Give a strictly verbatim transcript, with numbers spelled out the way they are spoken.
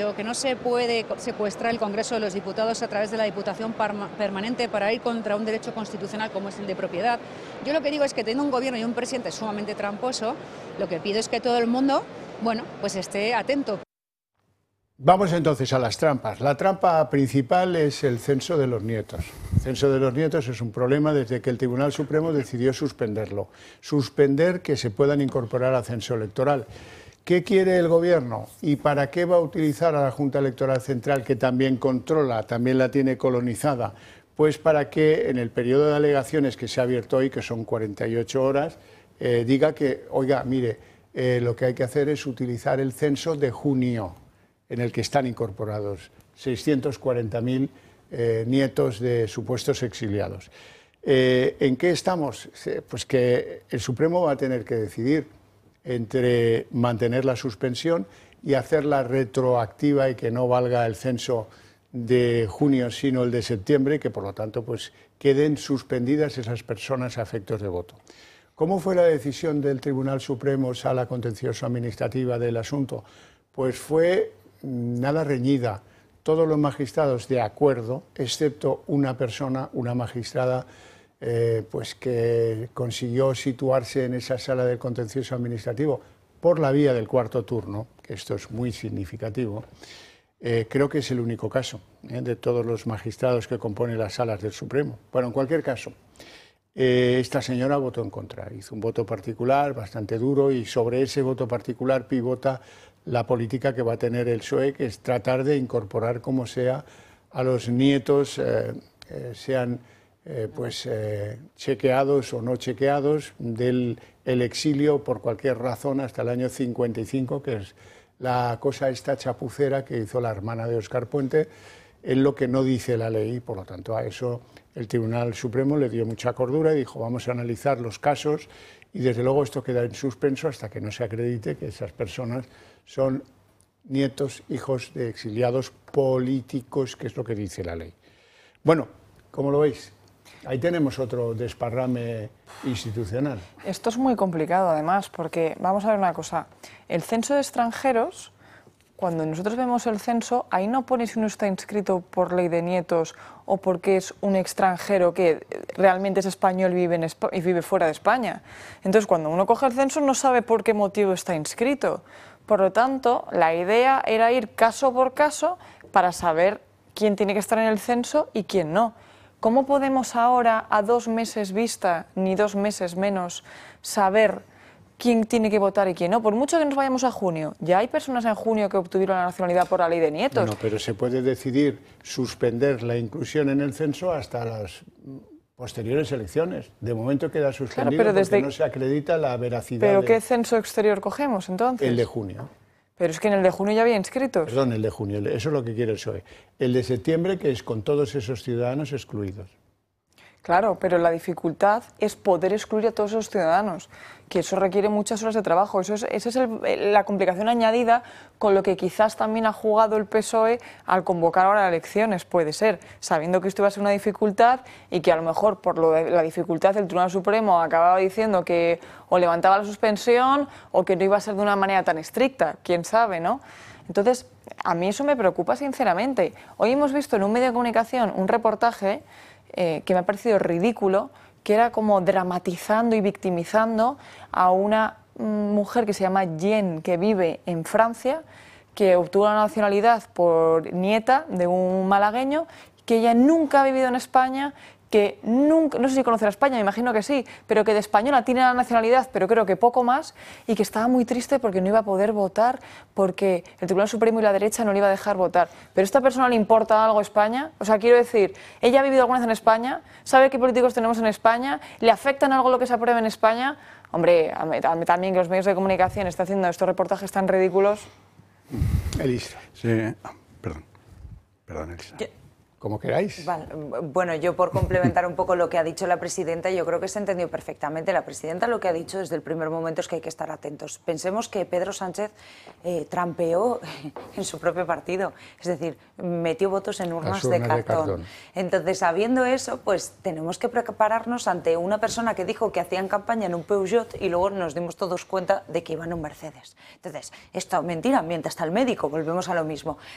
pero que no se puede secuestrar el Congreso de los Diputados a través de la Diputación Permanente para ir contra un derecho constitucional como es el de propiedad. Yo lo que digo es que teniendo un gobierno y un presidente sumamente tramposo, lo que pido es que todo el mundo, bueno, pues esté atento. Vamos entonces a las trampas. La trampa principal es el censo de los nietos. El censo de los nietos es un problema desde que el Tribunal Supremo decidió suspenderlo. Suspender que se puedan incorporar al censo electoral. ¿Qué quiere el Gobierno? ¿Y para qué va a utilizar a la Junta Electoral Central, que también controla, también la tiene colonizada? Pues para que en el periodo de alegaciones que se ha abierto hoy, que son cuarenta y ocho horas, eh, diga que, oiga, mire, eh, lo que hay que hacer es utilizar el censo de junio, en el que están incorporados seiscientos cuarenta mil eh, nietos de supuestos exiliados. Eh, ¿En qué estamos? Pues que el Supremo va a tener que decidir entre mantener la suspensión y hacerla retroactiva y que no valga el censo de junio sino el de septiembre, y que por lo tanto pues, queden suspendidas esas personas a efectos de voto. ¿Cómo fue la decisión del Tribunal Supremo, Sala Contencioso Administrativa del asunto? Pues fue nada reñida, todos los magistrados de acuerdo, excepto una persona, una magistrada, eh, pues que consiguió situarse en esa sala del contencioso administrativo por la vía del cuarto turno, que esto es muy significativo. Eh, creo que es el único caso eh, de todos los magistrados que componen las salas del Supremo. Bueno, en cualquier caso, eh, esta señora votó en contra, hizo un voto particular bastante duro y sobre ese voto particular pivota la política que va a tener el P S O E, que es tratar de incorporar como sea a los nietos, eh, eh, sean eh, pues, eh, chequeados o no chequeados, del el exilio por cualquier razón hasta el año cincuenta y cinco, que es la cosa esta chapucera que hizo la hermana de Óscar Puente, es lo que no dice la ley, por lo tanto a eso el Tribunal Supremo le dio mucha cordura y dijo vamos a analizar los casos y desde luego esto queda en suspenso hasta que no se acredite que esas personas son nietos, hijos de exiliados políticos, que es lo que dice la ley. Bueno, ¿cómo lo veis? Ahí tenemos otro desparrame institucional. Esto es muy complicado además, porque vamos a ver una cosa, el censo de extranjeros, cuando nosotros vemos el censo, ahí no pone si uno está inscrito por ley de nietos o porque es un extranjero que realmente es español y vive, en Espa- y vive fuera de España. Entonces, cuando uno coge el censo no sabe por qué motivo está inscrito. Por lo tanto, la idea era ir caso por caso para saber quién tiene que estar en el censo y quién no. ¿Cómo podemos ahora, a dos meses vista, ni dos meses menos, saber quién tiene que votar y quién no? Por mucho que nos vayamos a junio, ya hay personas en junio que obtuvieron la nacionalidad por la ley de nietos. Bueno, pero se puede decidir suspender la inclusión en el censo hasta las posteriores elecciones. De momento queda suspendido claro, pero porque desde... no se acredita la veracidad. ¿Pero de... qué censo exterior cogemos entonces? El de junio. Pero es que en el de junio ya había inscritos. Perdón, el de junio, eso es lo que quiere el P S O E. El de septiembre, que es con todos esos ciudadanos excluidos. Claro, pero la dificultad es poder excluir a todos esos ciudadanos, que eso requiere muchas horas de trabajo. Eso es, esa es el, la complicación añadida con lo que quizás también ha jugado el P S O E al convocar ahora elecciones, puede ser, sabiendo que esto iba a ser una dificultad y que a lo mejor por lo de la dificultad el Tribunal Supremo acababa diciendo que o levantaba la suspensión o que no iba a ser de una manera tan estricta, quién sabe, ¿no? Entonces, a mí eso me preocupa sinceramente. Hoy hemos visto en un medio de comunicación un reportaje Eh, que me ha parecido ridículo, que era como dramatizando y victimizando a una mm, mujer que se llama Jen, que vive en Francia, que obtuvo la nacionalidad por nieta de un malagueño, que ella nunca ha vivido en España, que nunca, no sé si conocerá España, me imagino que sí, pero que de española tiene la nacionalidad, pero creo que poco más, y que estaba muy triste porque no iba a poder votar, porque el Tribunal Supremo y la derecha no le iba a dejar votar. ¿Pero a esta persona le importa algo España? O sea, quiero decir, ella ha vivido alguna vez en España, sabe qué políticos tenemos en España, le afectan algo lo que se apruebe en España. Hombre, a mí, a mí también que los medios de comunicación están haciendo estos reportajes tan ridículos. Elisa. Sí, perdón, perdón, Elisa. Yo... Como queráis. Vale. Bueno, yo por complementar un poco lo que ha dicho la presidenta, yo creo que se entendió perfectamente. La presidenta lo que ha dicho desde el primer momento es que hay que estar atentos. Pensemos que Pedro Sánchez eh, trampeó en su propio partido, es decir, metió votos en urnas, urnas de, cartón. de cartón. Entonces, sabiendo eso, pues tenemos que prepararnos ante una persona que dijo que hacían campaña en un Peugeot y luego nos dimos todos cuenta de que iban en un Mercedes. Entonces, esto mentira, miente hasta el médico, volvemos a lo mismo.